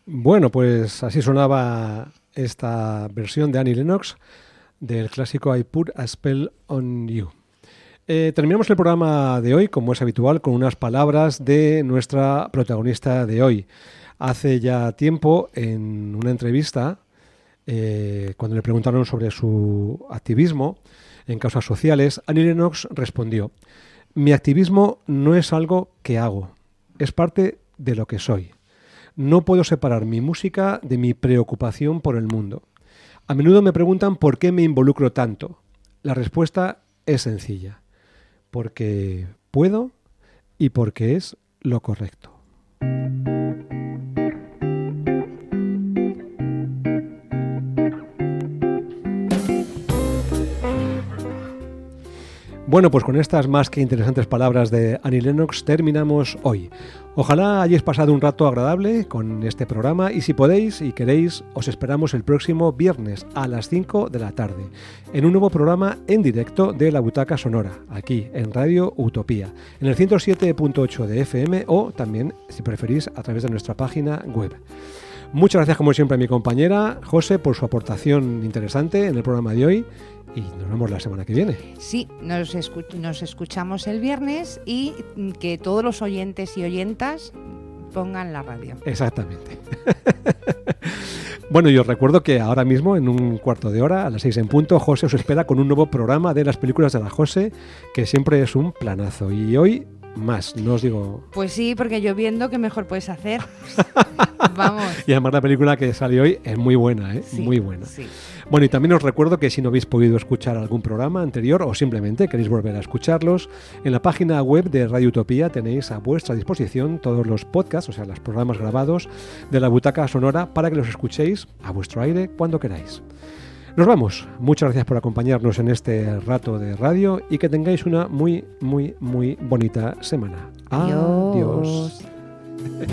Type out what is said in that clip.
Bueno, pues así sonaba esta versión de Annie Lennox del clásico I Put a Spell on You. Terminamos el programa de hoy, como es habitual, con unas palabras de nuestra protagonista de hoy. Hace ya tiempo, en una entrevista, cuando le preguntaron sobre su activismo en causas sociales, Annie Lennox respondió: mi activismo no es algo que hago, es parte de lo que soy. No puedo separar mi música de mi preocupación por el mundo. A menudo me preguntan por qué me involucro tanto. La respuesta es sencilla: porque puedo y porque es lo correcto. Bueno, pues con estas más que interesantes palabras de Annie Lennox terminamos hoy. Ojalá hayáis pasado un rato agradable con este programa y si podéis y queréis, os esperamos el próximo viernes a las 5 de la tarde en un nuevo programa en directo de La Butaca Sonora, aquí en Radio Utopía, en el 107.8 de FM o también, si preferís, a través de nuestra página web. Muchas gracias, como siempre, a mi compañera José por su aportación interesante en el programa de hoy. Y nos vemos la semana que viene. Sí, nos escuchamos el viernes y que todos los oyentes y oyentas pongan la radio. Exactamente. Bueno, y os recuerdo que ahora mismo, en un cuarto de hora, a las 6 en punto, José os espera con un nuevo programa de las películas de la José, que siempre es un planazo. Y hoy más, no os digo... Pues sí, porque lloviendo, ¿qué mejor puedes hacer? Vamos. Y además la película que sale hoy es muy buena, ¿eh? Sí, muy buena. Sí. Bueno, y también os recuerdo que si no habéis podido escuchar algún programa anterior o simplemente queréis volver a escucharlos, en la página web de Radio Utopía tenéis a vuestra disposición todos los podcasts, o sea, los programas grabados de La Butaca Sonora para que los escuchéis a vuestro aire cuando queráis. Nos vamos. Muchas gracias por acompañarnos en este rato de radio y que tengáis una muy, muy, muy bonita semana. Adiós. Adiós.